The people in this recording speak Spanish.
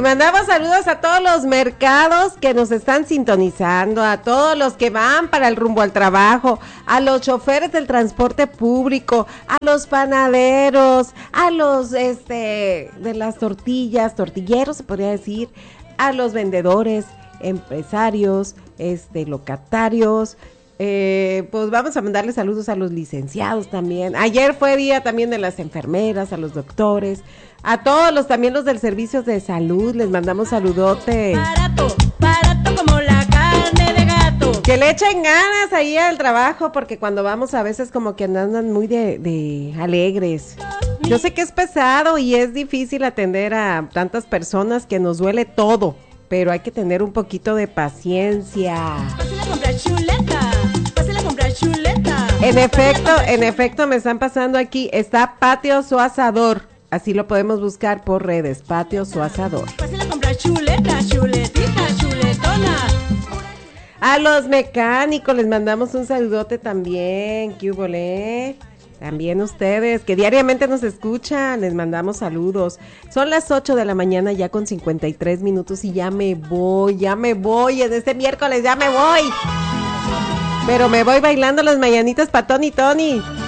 Y mandamos saludos a todos los mercados que nos están sintonizando, a todos los que van para el rumbo al trabajo, a los choferes del transporte público, a los panaderos, a los de las tortillas, tortilleros se podría decir, a los vendedores, empresarios, locatarios. Pues vamos a mandarle saludos a los licenciados también. Ayer fue día también de las enfermeras, a los doctores, a todos los también los del servicio de salud, les mandamos saludotes. Barato como la carne de gato. Que le echen ganas ahí al trabajo, porque cuando vamos a veces como que andan muy de alegres. Yo sé que es pesado y es difícil atender a tantas personas, que nos duele todo, pero hay que tener un poquito de paciencia. Pásale a comprar chuleta. Pásale a comprar chuleta. En efecto, me están pasando aquí, está Patio Su Asador, así lo podemos buscar por redes, Patio Su Asador. Pásale a comprar chuleta, chuletita, chuletona. A los mecánicos les mandamos un saludote también, ¿qué hubo, le? También ustedes, que diariamente nos escuchan, les mandamos saludos. Son las 8 de la mañana ya con 53 minutos y ya me voy, en este miércoles ya me voy. Pero me voy bailando las mañanitas pa' Tony.